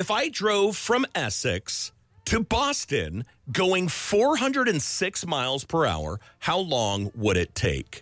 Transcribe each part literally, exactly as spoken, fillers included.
if I drove from Essex to Boston going four hundred six miles per hour, how long would it take?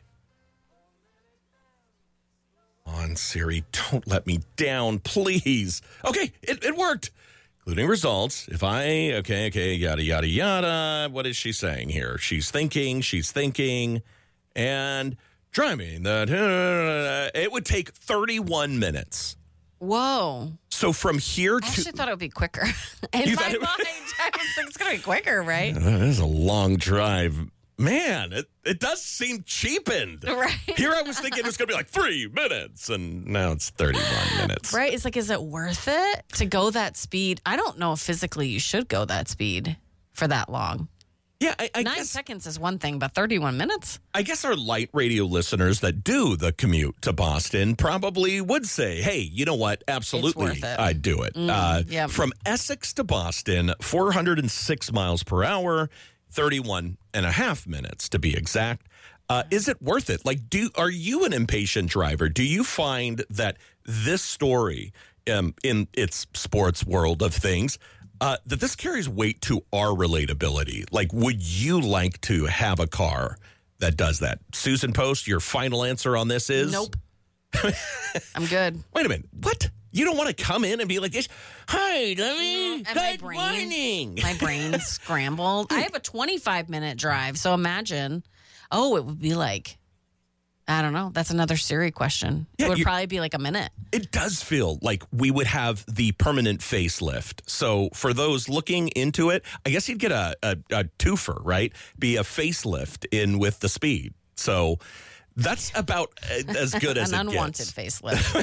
On Siri, don't let me down, please. Okay, it, it worked. Including results. If I, okay, okay, yada, yada, yada. What is she saying here? She's thinking, she's thinking, and driving. The, it would take thirty-one minutes. Whoa. So from here to... I actually thought it would be quicker. In You my thought it- mind, I was like, it's going to be quicker, right? Uh, That is a long drive. Man, it, it does seem cheapened. Right. Here I was thinking it was going to be like three minutes, and now it's thirty-one minutes. Right? It's like, is it worth it to go that speed? I don't know if physically you should go that speed for that long. Yeah, I, I Nine guess seconds is one thing, but thirty-one minutes? I guess our light radio listeners that do the commute to Boston probably would say, hey, you know what? Absolutely, worth it. I'd do it. uh, yep. From Essex to Boston, four hundred six miles per hour, thirty-one and a half minutes to be exact. Uh, is it worth it? Like, do are you an impatient driver? Do you find that this story um, in its sports world of things, uh, that this carries weight to our relatability? Like, would you like to have a car that does that? Susan Post, your final answer on this is? Nope. I'm good. Wait a minute. What? You don't want to come in and be like this? Hi, Debbie. And my Good brain- morning. My brain's scrambled. I have a twenty-five minute drive, so imagine, oh, it would be like, I don't know. That's another Siri question. Yeah, it would you- probably be like a minute. It does feel like we would have the permanent facelift. So for those looking into it, I guess you'd get a, a, a twofer, right? Be a facelift in with the speed. So that's about uh, as good as An it unwanted gets. facelift.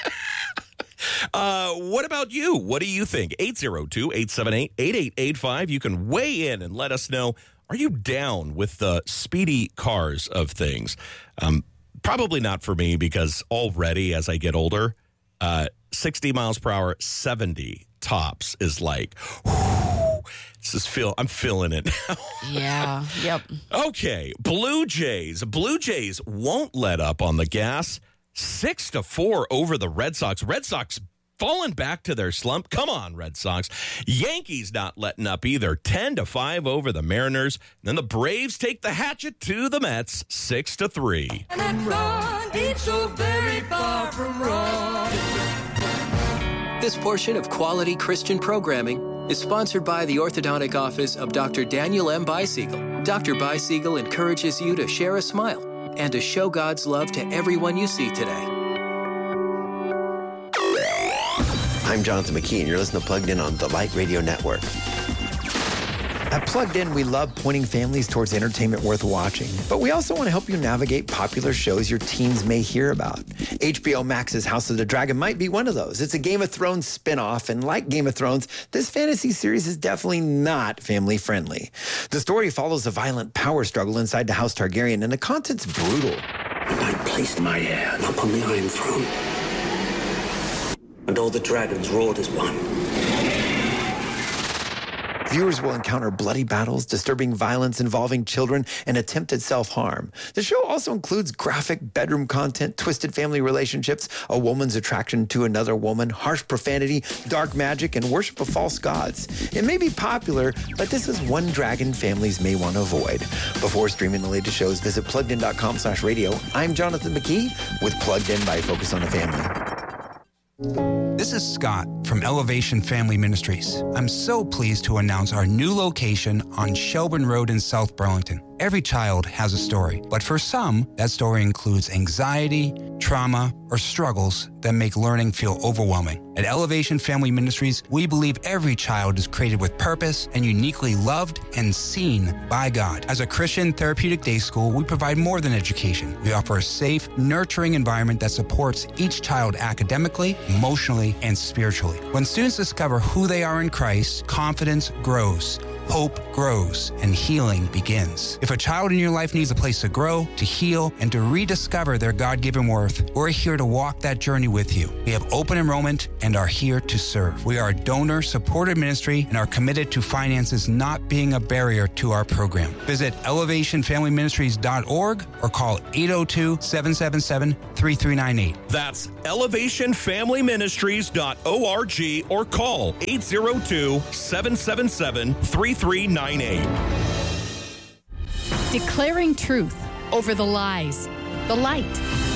Uh, what about you? What do you think? eight zero two, eight seven eight, eight eight eight five. You can weigh in and let us know. Are you down with the speedy cars of things? Um, probably not for me, because already as I get older, uh, sixty miles per hour, seventy tops is like, whew, this is feel, I'm feeling it now. Yeah. Yep. Okay, Blue Jays. Blue Jays won't let up on the gas. Six to four over the Red Sox. Red Sox falling back to their slump. Come on, Red Sox. Yankees not letting up either. Ten to five over the Mariners. Then the Braves take the hatchet to the Mets. Six to three. And that sun ain't so very far from wrong. This portion of quality Christian programming is sponsored by the orthodontic office of Doctor Daniel M. Beisiegel. Doctor Beisiegel encourages you to share a smile and to show God's love to everyone you see today. I'm Jonathan McKee, and you're listening to Plugged In on the Light Radio Network. At Plugged In, we love pointing families towards entertainment worth watching, but we also want to help you navigate popular shows your teens may hear about. H B O Max's House of the Dragon might be one of those. It's a Game of Thrones spinoff, and like Game of Thrones, this fantasy series is definitely not family-friendly. The story follows a violent power struggle inside the House Targaryen, and the content's brutal. And I placed my heir upon the Iron Throne. And all the dragons roared as one. Viewers will encounter bloody battles, disturbing violence involving children, and attempted self-harm. The show also includes graphic bedroom content, twisted family relationships, a woman's attraction to another woman, harsh profanity, dark magic, and worship of false gods. It may be popular, but this is one dragon families may want to avoid. Before streaming the latest shows, visit pluggedin.com slash radio. I'm Jonathan McKee with Plugged In by Focus on the Family. This is Scott from Elevation Family Ministries. I'm so pleased to announce our new location on Shelburne Road in South Burlington. Every child has a story, but for some, that story includes anxiety, trauma, or struggles that make learning feel overwhelming. At Elevation Family Ministries, we believe every child is created with purpose and uniquely loved and seen by God. As a Christian therapeutic day school, we provide more than education. We offer a safe, nurturing environment that supports each child academically, emotionally, and spiritually. When students discover who they are in Christ, confidence grows, hope grows, and healing begins. If If a child in your life needs a place to grow, to heal, and to rediscover their God-given worth, we're here to walk that journey with you. We have open enrollment and are here to serve. We are a donor-supported ministry and are committed to finances not being a barrier to our program. Visit elevation family ministries dot org or call eight oh two, seven seven seven, three three nine eight. That's elevation family ministries dot org or call eight oh two, seven seven seven, three three nine eight. Declaring truth over the lies, the light,